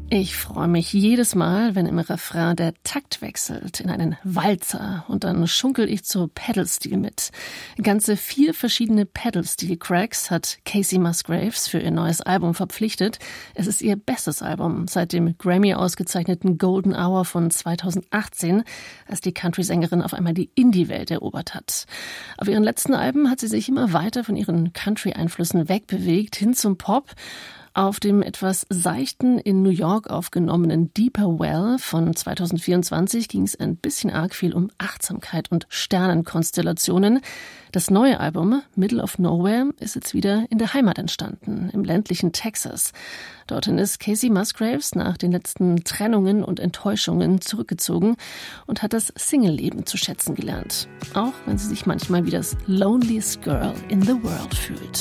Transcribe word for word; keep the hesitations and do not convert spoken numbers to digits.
Ich freue mich jedes Mal, wenn im Refrain der Takt wechselt in einen Walzer und dann schunkel ich zur Pedal-Steel mit. Ganze vier verschiedene Pedal-Steel-Cracks hat Kacey Musgraves für ihr neues Album verpflichtet. Es ist ihr bestes Album seit dem Grammy-ausgezeichneten Golden Hour von zweitausendachtzehn, als die Country-Sängerin auf einmal die Indie-Welt erobert hat. Auf ihren letzten Alben hat sie sich immer weiter von ihren Country-Einflüssen wegbewegt, hin zum Pop. Auf dem etwas seichten, in New York aufgenommenen Deeper Well von zweitausendvierundzwanzig ging es ein bisschen arg viel um Achtsamkeit und Sternenkonstellationen. Das neue Album, Middle of Nowhere, ist jetzt wieder in der Heimat entstanden, im ländlichen Texas. Dorthin ist Kacey Musgraves nach den letzten Trennungen und Enttäuschungen zurückgezogen und hat das Single-Leben zu schätzen gelernt. Auch wenn sie sich manchmal wie das loneliest girl in the world fühlt.